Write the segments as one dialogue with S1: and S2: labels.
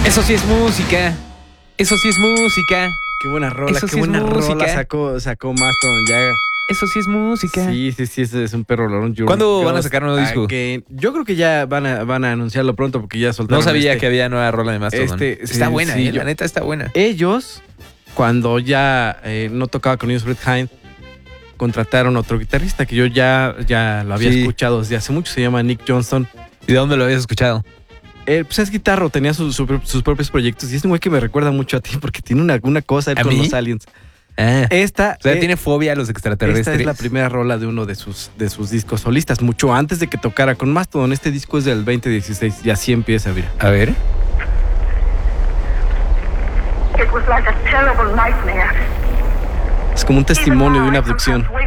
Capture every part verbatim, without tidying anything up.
S1: Eso sí es música. Eso sí es música.
S2: Qué buena rola,
S1: Eso
S2: qué
S1: sí es
S2: buena
S1: música.
S2: rola sacó, sacó Mastodon ya.
S1: Eso sí es música.
S2: Sí, sí, sí, ese es un perro rolón.
S1: ¿Cuándo van a sacar un nuevo disco?
S2: Again. Yo creo que ya van a, van a anunciarlo pronto porque ya soltaron.
S1: No sabía
S2: este,
S1: que había nueva rola de Mastodon.
S2: Este,
S1: está
S2: sí,
S1: buena,
S2: sí,
S1: eh,
S2: yo-
S1: la neta está buena.
S2: Ellos, cuando ya eh, no tocaba con ellos Fred Hind, contrataron otro guitarrista que yo ya, ya lo había
S1: Sí.
S2: escuchado desde hace mucho. Se llama Nick Johnston.
S1: ¿Y de dónde lo habías escuchado?
S2: Eh, pues es guitarro, tenía su- su- sus propios proyectos. Y es un güey que me recuerda mucho a ti porque tiene una, una cosa él
S1: ¿A
S2: con
S1: mí?
S2: los aliens.
S1: Ah,
S2: Esta,
S1: o sea,
S2: eh,
S1: tiene fobia a los extraterrestres.
S2: esta es la primera rola de uno de sus, de sus discos solistas, mucho antes de que tocara con Mastodon. Este disco es del veinte dieciséis y así empieza, mira.
S1: A ver.
S3: It was like a terrible nightmare.
S2: Es como un testimonio de una abducción.
S1: Ok.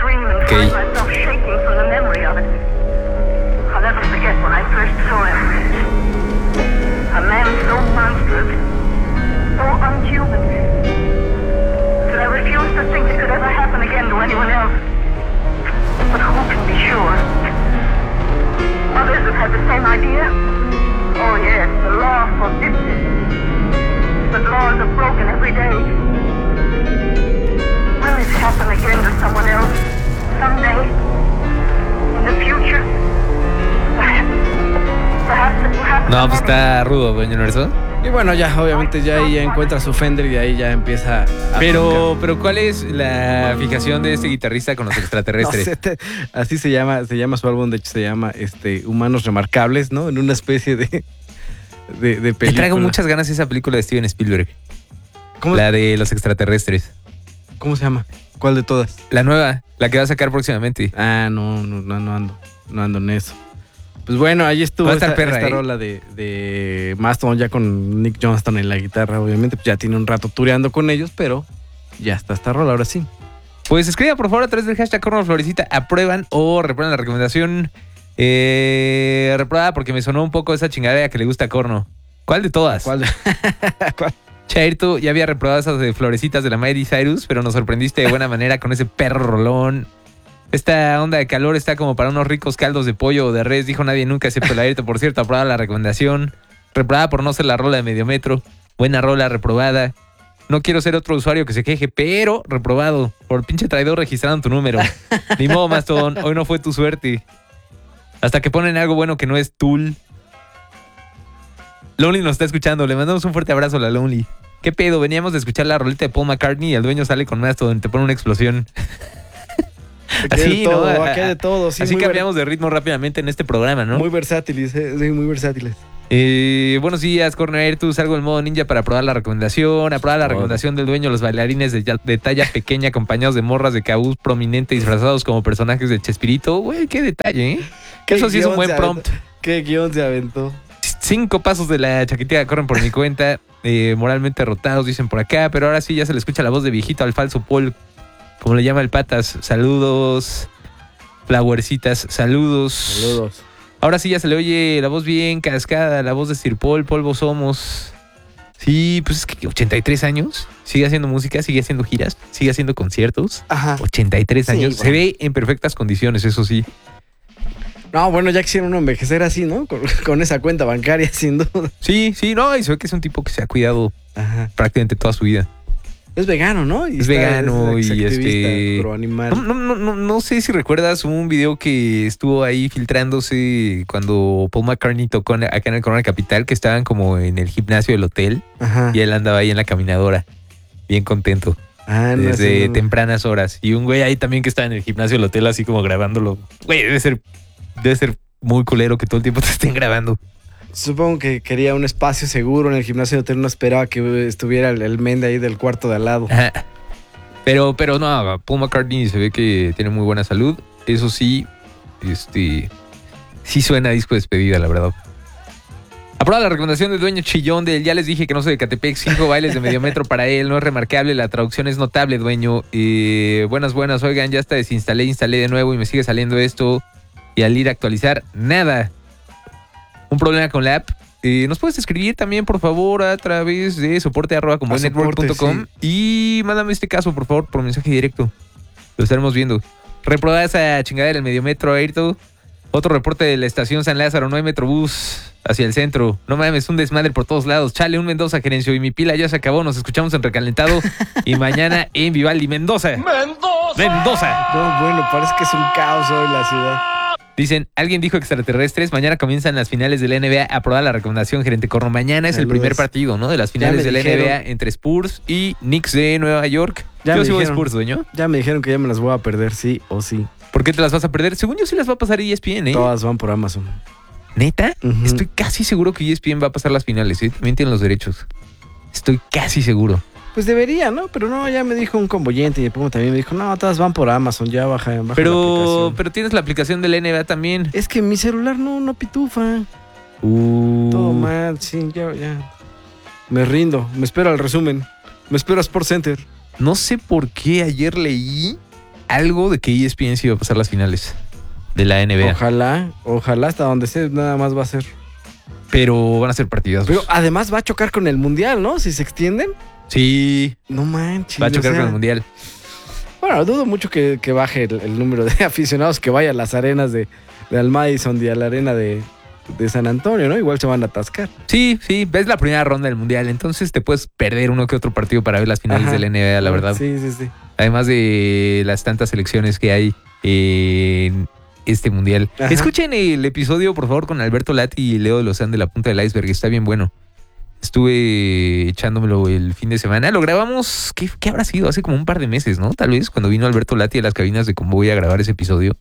S3: I'll never forget when I first saw him. A man so monstrous, so unhuman, that I refuse to think it could ever happen again to anyone else. But who can be sure? Others have had the same idea? Oh yes, the law forbids it. But laws are broken every day. Will it happen again to someone else? Someday? In the future? Perhaps. Perhaps it will happen.
S1: No, pues
S3: to many.
S1: está rudo, dueño Nelson.
S2: Y bueno, ya obviamente ya ahí ya encuentra su Fender y de ahí ya empieza a
S1: Pero, pero ¿cuál es la fijación de este guitarrista con los
S2: No
S1: extraterrestres?
S2: sé, te- así se llama, se llama su álbum, de hecho se llama este Humanos Remarcables, ¿no? En una especie de de, de
S1: Me
S2: película.
S1: traigo muchas ganas de esa película de Steven Spielberg.
S2: ¿Cómo,
S1: La de los extraterrestres.
S2: ¿Cómo se llama? ¿Cuál de todas?
S1: La nueva, la que va a sacar próximamente.
S2: Ah, no, no, no, no ando, no ando en eso. Pues bueno, ahí estuvo
S1: Va a estar
S2: esta,
S1: perra,
S2: esta
S1: ¿eh?
S2: rola de, de Mastodon ya con Nick Johnston en la guitarra, obviamente, pues ya tiene un rato tureando con ellos, pero ya está esta rola, ahora sí.
S1: Pues escriban por favor a través del hashtag Corno Florecita, aprueban o reprueban la recomendación. Eh, reprobada porque me sonó un poco esa chingadera que le gusta a Corno. ¿Cuál de todas?
S2: ¿Cuál? ¿Cuál?
S1: Chairto ya había reprobado esas de Florecitas de la Miley Cyrus, pero nos sorprendiste de buena manera con ese perro rolón. Esta onda de calor está como para unos ricos caldos de pollo o de res, dijo nadie nunca excepto el aire. Por cierto, aprobada la recomendación. Reprobada por no ser la rola de medio metro. Buena rola, reprobada. No quiero ser otro usuario que se queje, pero reprobado. Por pinche traidor registraron tu número. Ni modo, Mastodon, hoy no fue tu suerte. Hasta que ponen algo bueno que no es Tool. Lonely nos está escuchando, le mandamos un fuerte abrazo a la Lonely. ¿Qué pedo? Veníamos de escuchar la rolita de Paul McCartney y el dueño sale con Mastodon, te pone una explosión.
S2: Aquí hay de
S1: Así,
S2: todo,
S1: ¿no?
S2: aquí hay de todo, sí,
S1: Así
S2: muy ver-
S1: cambiamos de ritmo rápidamente en este programa, ¿no?
S2: Muy versátiles, eh, sí, muy versátiles.
S1: Eh, buenos días, Corner. Tú salgo del modo ninja para probar la recomendación. Aprobar la
S2: Todo.
S1: recomendación del dueño, los bailarines de, de talla pequeña acompañados de morras de cabuz prominente disfrazados como personajes de Chespirito. Güey, qué detalle, ¿eh?
S2: ¿Qué
S1: Eso sí es un
S2: guión
S1: buen
S2: se
S1: prompt.
S2: aventó? ¿Qué guión se aventó?
S1: Cinco pasos de la chaquetilla corren por mi cuenta. Eh, moralmente rotados, dicen por acá. Pero ahora sí ya se le escucha la voz de viejito al falso Paul. Como le llama el Patas. Saludos. Flowercitas, saludos.
S2: Saludos.
S1: Ahora sí ya se le oye la voz bien cascada, la voz de Sir Paul, polvo somos. Sí, pues es que ochenta y tres años, sigue haciendo música, sigue haciendo giras, sigue haciendo conciertos.
S2: Ajá.
S1: ochenta y tres
S2: Sí,
S1: años,
S2: bueno.
S1: se ve en perfectas condiciones, eso sí.
S2: No, bueno, ya quisieron uno envejecer así, ¿no? Con, con esa cuenta bancaria, sin duda.
S1: Sí, sí, no, y se ve que es un tipo que se ha cuidado
S2: Ajá.
S1: prácticamente toda su vida.
S2: Es vegano, ¿no? Y
S1: Es vegano
S2: es
S1: y
S2: activista
S1: este-
S2: pro animal.
S1: No, no, no, no, no sé si recuerdas un video que estuvo ahí filtrándose cuando Paul McCartney tocó en- acá en el Corona Capital, que estaban como en el gimnasio del hotel.
S2: Ajá.
S1: Y él andaba ahí en la caminadora, bien contento,
S2: Ah, no,
S1: desde
S2: ese no.
S1: tempranas horas. Y un güey ahí también que estaba en el gimnasio del hotel, así como grabándolo. Güey, debe ser, debe ser muy culero que todo el tiempo te estén grabando.
S2: Supongo que quería un espacio seguro en el gimnasio de hotel. No esperaba que estuviera el, el men de ahí del cuarto de al lado.
S1: Ajá. Pero, pero no, Paul McCartney se ve que tiene muy buena salud. Eso sí, este, sí suena a disco de despedida, la verdad. Aprobada la recomendación del dueño chillón del ya les dije que no soy de Catepec, cinco bailes de medio metro para él, no es remarcable, la traducción es notable, dueño. Eh, buenas, buenas, oigan, ya está desinstalé, instalé de nuevo y me sigue saliendo esto. Y al ir a actualizar, nada. Un problema con la app. Eh, Nos puedes escribir también, por favor, a través de soporte arroba como
S2: A
S1: network punto com
S2: soporte,
S1: y mándame este caso, por favor, por mensaje directo. Lo estaremos viendo. Reprobada esa chingadera del medio metro, Ayrton. Otro reporte de la estación San Lázaro, no hay Metrobús hacia el centro. No mames, un desmadre por todos lados. Chale, un Mendoza, Gerencio, y mi pila ya se acabó. Nos escuchamos en Recalentado y mañana en Vivaldi, Mendoza. ¡Mendoza! ¡Mendoza!
S2: No, bueno, parece que es un caos hoy la ciudad.
S1: Dicen, alguien dijo extraterrestres, mañana comienzan las finales de la N B A. Aprobada la recomendación, gerente Corno. Mañana es
S2: Saludos.
S1: el primer partido, ¿no? De las finales de la
S2: dijeron.
S1: N B A entre Spurs y Knicks de Nueva York.
S2: Ya
S1: Yo
S2: me
S1: sí voy a
S2: dijeron.
S1: Spurs, dueño.
S2: Ya me dijeron que ya me las voy a perder, sí o sí.
S1: ¿Por qué te las vas a perder? Según yo sí las va a pasar E S P N, ¿eh?
S2: Todas van por Amazon.
S1: ¿Neta?
S2: Ujú.
S1: Estoy casi seguro que E S P N va a pasar las finales, ¿eh? También tienen los derechos. Estoy casi seguro.
S2: Pues debería, ¿no? Pero no, ya me dijo un convoyente y después también me dijo, no, todas van por Amazon, ya baja, baja la
S1: Pero,
S2: aplicación.
S1: pero tienes la aplicación de la N B A también.
S2: Es que mi celular no, no pitufa.
S1: Uh.
S2: Todo mal, sí, ya, ya. Me rindo, me espero al resumen. Me espero a Sports Center.
S1: No sé por qué ayer leí algo de que E S P N sí iba a pasar las finales de la N B A.
S2: Ojalá, ojalá hasta donde sea, nada más va a ser.
S1: Pero van a ser partidos.
S2: Pero además va a chocar con el Mundial, ¿no? Si se extienden.
S1: Sí,
S2: No manches.
S1: va a chocar
S2: o sea,
S1: con el Mundial.
S2: Bueno, dudo mucho que, que baje el, el número de aficionados que vaya a las arenas de, de al Madison y a la arena de, de San Antonio, ¿no? Igual se van a atascar.
S1: Sí, sí, ves la primera ronda del Mundial, entonces te puedes perder uno que otro partido para ver las finales
S2: Ajá.
S1: de la N B A, la verdad.
S2: Sí, sí, sí.
S1: Además de las tantas selecciones que hay en este Mundial.
S2: Ajá.
S1: Escuchen el episodio, por favor, con Alberto Lati y Leo Lozán de La Punta del Iceberg. Está bien bueno. Estuve echándomelo el fin de semana. Lo grabamos, ¿qué, qué habrá sido? Hace como un par de meses, ¿no? Tal vez, cuando vino Alberto Lati a las cabinas de Convoy a grabar ese episodio.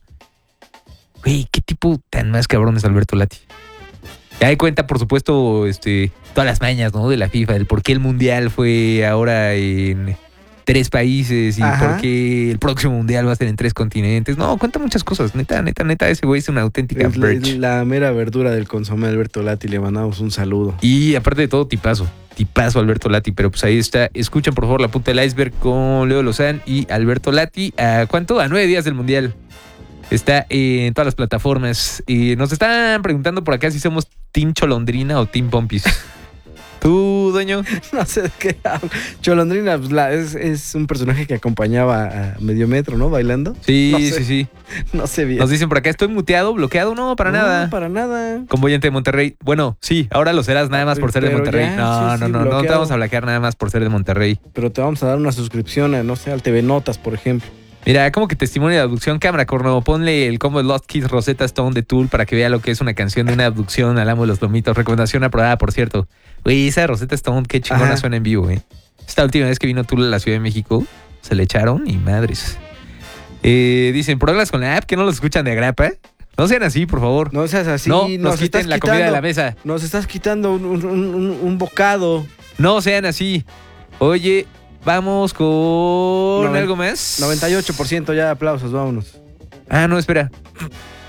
S1: Güey, qué tipo tan más cabrón es Alberto Lati. Ya de cuenta, por supuesto, este, todas las mañas, ¿no? De la FIFA, del por qué el Mundial fue ahora en tres países y
S2: Ajá.
S1: por qué el próximo Mundial va a ser en tres continentes. No, cuenta muchas cosas. Neta, neta, neta, ese güey es una auténtica
S2: Es la,
S1: birch.
S2: la mera verdura del consomé Alberto Lati. Le mandamos un saludo.
S1: Y aparte de todo, tipazo. Tipazo Alberto Lati. Pero pues ahí está. Escuchen por favor La Punta del Iceberg con Leo Lozán y Alberto Lati. ¿A cuánto? A nueve días del Mundial. Está en todas las plataformas. Y nos están preguntando por acá si somos Team Cholondrina o Team Pompis. ¿Tú, dueño?
S2: No sé de qué hablo. Cholondrina pues, la- es, es un personaje que acompañaba a Medio Metro, ¿no? Bailando.
S1: Sí,
S2: No sé.
S1: sí, sí.
S2: No sé bien.
S1: Nos dicen por acá, ¿estoy muteado, bloqueado? No, para
S2: No,
S1: nada.
S2: para nada.
S1: Convoyente de Monterrey. Bueno, sí, ahora lo serás nada más por ser de
S2: Pero
S1: Monterrey.
S2: ya,
S1: no,
S2: sí,
S1: no,
S2: sí,
S1: no, no te
S2: bloqueado.
S1: vamos a bloquear nada más por ser de Monterrey.
S2: Pero te vamos a dar una suscripción a, no sé, al T V Notas, por ejemplo.
S1: Mira, como que testimonio de abducción, cámara, Corno. Ponle el combo de Lost Kids Rosetta Stone de Tool para que vea lo que es una canción de una abducción al amo de los lomitos. Recomendación aprobada, por cierto. Güey, esa de Rosetta Stone, qué chingona
S2: Ajá.
S1: suena en vivo, güey. Esta última vez que vino Tool a la Ciudad de México, se le echaron y madres. Eh, dicen, problemas con la app, que no los escuchan de agrapa. No sean así, por favor.
S2: No seas así.
S1: no,
S2: nos
S1: nos quiten
S2: estás
S1: la comida de
S2: quitando-
S1: la mesa.
S2: Nos estás quitando un, un- un- un bocado.
S1: No sean así. Oye, vamos con
S2: Noven-
S1: algo más.
S2: noventa y ocho por ciento ya aplausos, vámonos.
S1: Ah, no, espera.